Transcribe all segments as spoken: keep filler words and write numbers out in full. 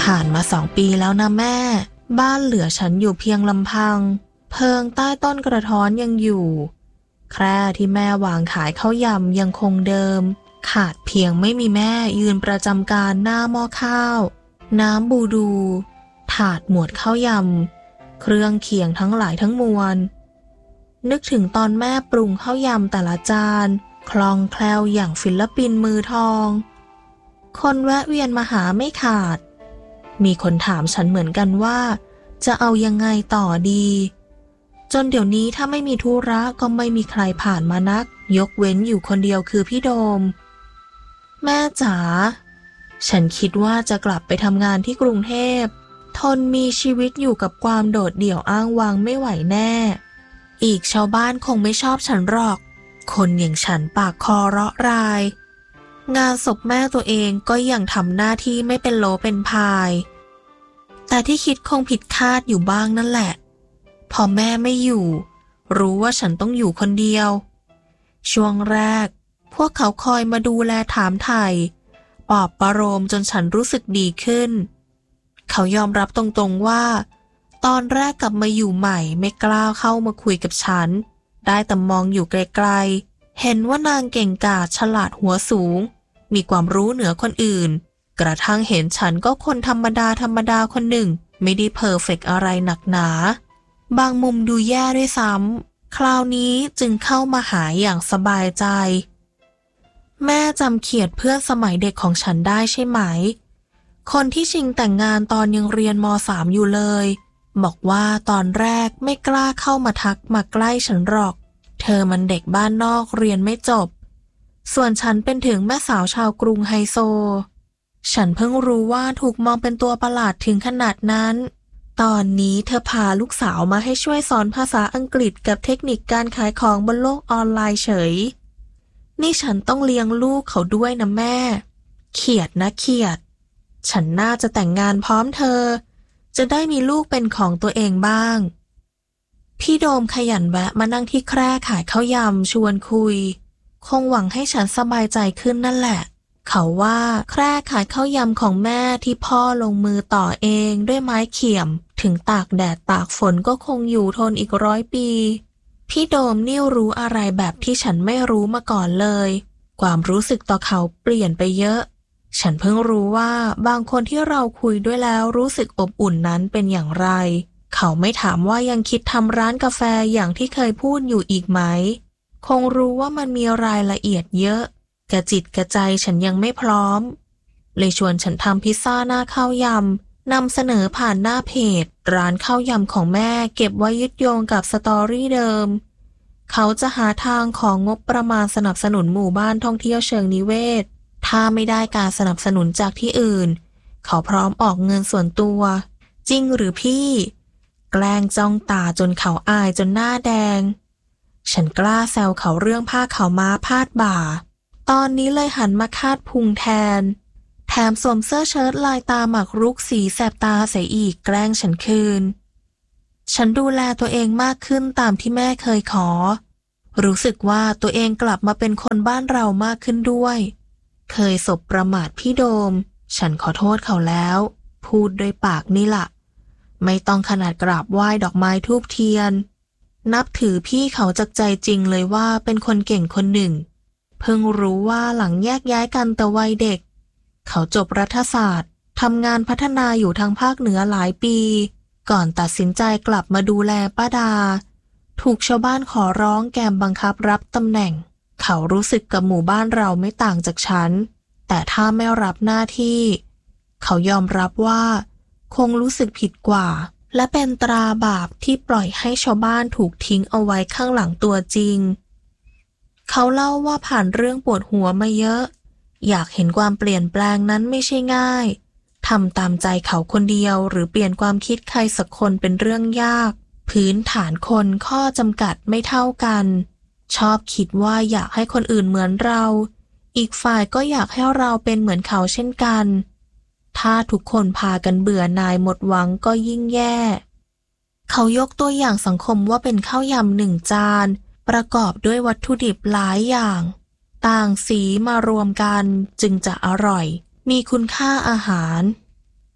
ผ่านมาสองปีแล้วนะแม่บ้านเหลือฉันอยู่เพียงลำพังเพิงใต้ต้นกระท้อนยังอยู่แคร่ที่แม่วางขายข้าวยำยังคงเดิมขาดเพียงไม่มีแม่ยืนประจำการหน้าหม้อข้าวน้ำบูดูถาดหมวดข้าวยำเครื่องเคียงทั้งหลายทั้งมวลนึกถึงตอนแม่ปรุงข้าวยำแต่ละจานคล่องแคล่วอย่างศิลปินมือทองคนแวะเวียนมาหาไม่ขาดมีคนถามฉันเหมือนกันว่าจะเอายังไงต่อดีจนเดี๋ยวนี้ถ้าไม่มีธุระก็ไม่มีใครผ่านมานักยกเว้นอยู่คนเดียวคือพี่โดมแม่จ๋าฉันคิดว่าจะกลับไปทำงานที่กรุงเทพทนมีชีวิตอยู่กับความโดดเดี่ยวอ้างว้างไม่ไหวแน่อีกชาวบ้านคงไม่ชอบฉันหรอกคนอย่างฉันปากคอเราะรายงานศพแม่ตัวเองก็ยังทำหน้าที่ไม่เป็นโลเป็นพายแต่ที่คิดคงผิดคาดอยู่บ้างนั่นแหละพอแม่ไม่อยู่รู้ว่าฉันต้องอยู่คนเดียวช่วงแรกพวกเขาคอยมาดูแลถามไถ่ปลอบประโลมจนฉันรู้สึกดีขึ้นเขายอมรับตรงๆว่าตอนแรกกลับมาอยู่ใหม่ไม่กล้าเข้ามาคุยกับฉันได้แต่มองอยู่ไกลๆเห็นว่านางเก่งกาจฉลาดหัวสูงมีความรู้เหนือคนอื่นกระทั่งเห็นฉันก็คนธรรมดาธรรมดาคนหนึ่งไม่ได้เพอร์เฟกต์อะไรหนักหนาบางมุมดูแย่ด้วยซ้ำคราวนี้จึงเข้ามาหาอย่างสบายใจแม่จำเขียดเพื่อนสมัยเด็กของฉันได้ใช่ไหมคนที่ชิงแต่งงานตอนยังเรียนม.สาม อยู่เลยบอกว่าตอนแรกไม่กล้าเข้ามาทักมาใกล้ฉันหรอกเธอมันเด็กบ้านนอกเรียนไม่จบส่วนฉันเป็นถึงแม่สาวชาวกรุงไฮโซฉันเพิ่งรู้ว่าถูกมองเป็นตัวประหลาดถึงขนาดนั้นตอนนี้เธอพาลูกสาวมาให้ช่วยสอนภาษาอังกฤษกับเทคนิคการขายของบนโลกออนไลน์เฉยนี่ฉันต้องเลี้ยงลูกเขาด้วยนะแม่เขียดนะเขียดฉันน่าจะแต่งงานพร้อมเธอจะได้มีลูกเป็นของตัวเองบ้างพี่โดมขยันแวะมานั่งที่แคร่ขายข้าวยำชวนคุยคงหวังให้ฉันสบายใจขึ้นนั่นแหละเขาว่าแคร่ขายข้าวยำของแม่ที่พ่อลงมือต่อเองด้วยไม้เขี่ยมถึงตากแดดตากฝนก็คงอยู่ทนอีกร้อยปีพี่โดมนี่รู้อะไรแบบที่ฉันไม่รู้มาก่อนเลยความรู้สึกต่อเขาเปลี่ยนไปเยอะฉันเพิ่งรู้ว่าบางคนที่เราคุยด้วยแล้วรู้สึกอบอุ่นนั้นเป็นอย่างไรเขาไม่ถามว่ายังคิดทำร้านกาแฟอย่างที่เคยพูดอยู่อีกไหมคงรู้ว่ามันมีรายละเอียดเยอะกระจิตกระใจฉันยังไม่พร้อมเลยชวนฉันทำพิซซ่าหน้าข้าวยำนำเสนอผ่านหน้าเพจร้านข้าวยำของแม่เก็บไว้ยึดโยงกับสตอรี่เดิมเขาจะหาทางของงบประมาณสนับสนุนหมู่บ้านท่องเที่ยวเชิงนิเวศถ้าไม่ได้การสนับสนุนจากที่อื่นเขาพร้อมออกเงินส่วนตัวจริงหรือพี่แกล้งจ้องตาจนเขาอายจนหน้าแดงฉันกล้าแซวเขาเรื่องผ้าขาวม้าพาดบ่าตอนนี้เลยหันมาคาดพุงแทนแถมสวมเสื้อเชิ้ตลายตาหมากรุกสีแสบตาใส่อีกแกล้งฉันคืนฉันดูแลตัวเองมากขึ้นตามที่แม่เคยขอรู้สึกว่าตัวเองกลับมาเป็นคนบ้านเรามากขึ้นด้วยเคยสบประมาทพี่โดมฉันขอโทษเขาแล้วพูดด้วยปากนี่ล่ะไม่ต้องขนาดกราบไหว้ดอกไม้ธูปเทียนนับถือพี่เขาจากใจจริงเลยว่าเป็นคนเก่งคนหนึ่งเพิ่งรู้ว่าหลังแยกย้ายกันแต่วัยเด็กเขาจบรัฐศาสตร์ทำงานพัฒนาอยู่ทางภาคเหนือหลายปีก่อนตัดสินใจกลับมาดูแลป้าดาถูกชาวบ้านขอร้องแกมบังคับรับตำแหน่งเขารู้สึกกับหมู่บ้านเราไม่ต่างจากฉันแต่ถ้าไม่รับหน้าที่เขายอมรับว่าคงรู้สึกผิดกว่าและเป็นตราบาปที่ปล่อยให้ชาวบ้านถูกทิ้งเอาไว้ข้างหลังตัวจริงเขาเล่าว่าผ่านเรื่องปวดหัวมาเยอะอยากเห็นความเปลี่ยนแปลงนั้นไม่ใช่ง่ายทำตามใจเขาคนเดียวหรือเปลี่ยนความคิดใครสักคนเป็นเรื่องยากพื้นฐานคนข้อจำกัดไม่เท่ากันชอบคิดว่าอยากให้คนอื่นเหมือนเราอีกฝ่ายก็อยากให้เราเป็นเหมือนเขาเช่นกันถ้าทุกคนพากันเบื่อหน่ายหมดหวังก็ยิ่งแย่เขายกตัวอย่างสังคมว่าเป็นข้าวยำหนึ่งจานประกอบด้วยวัตถุดิบหลายอย่างต่างสีมารวมกันจึงจะอร่อยมีคุณค่าอาหาร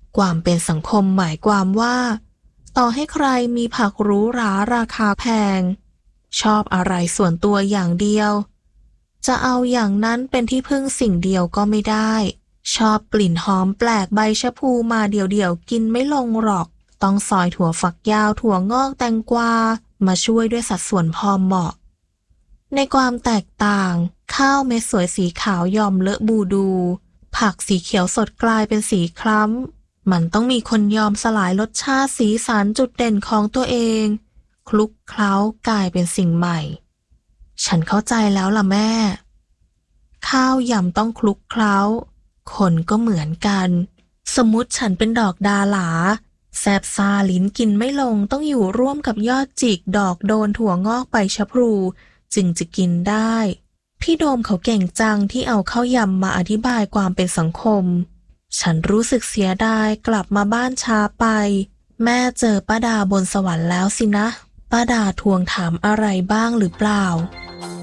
ความเป็นสังคมหมายความว่าต่อให้ใครมีผักหรูหราราคาแพงชอบอะไรส่วนตัวอย่างเดียวจะเอาอย่างนั้นเป็นที่พึ่งสิ่งเดียวก็ไม่ได้ชอบกลิ่นหอมแปลกใบชะพูมาเดี่ยวๆกินไม่ลงหรอกต้องซอยถั่วฝักยาวถั่วงอกแตงกวามาช่วยด้วยสัดส่วนพอเหมาะในความแตกต่างข้าวเม็ดสวยสีขาวยอมเลอะบูดูผักสีเขียวสดกลายเป็นสีคล้ำมันต้องมีคนยอมสลายรสชาติสีสันจุดเด่นของตัวเองคลุกเคล้ากลายเป็นสิ่งใหม่ฉันเข้าใจแล้วล่ะแม่ข้าวยำต้องคลุกเคล้าคนก็เหมือนกันสมมุติฉันเป็นดอกดาหลาแซบซาลิ้นกินไม่ลงต้องอยู่ร่วมกับยอดจิกดอกโดนถั่วงอกใบชะพลูจึงจะกินได้พี่โดมเขาเก่งจังที่เอาข้าวยำมาอธิบายความเป็นสังคมฉันรู้สึกเสียดายกลับมาบ้านช้าไปแม่เจอป้าดาบนสวรรค์แล้วสินะป้าดาทวงถามอะไรบ้างหรือเปล่า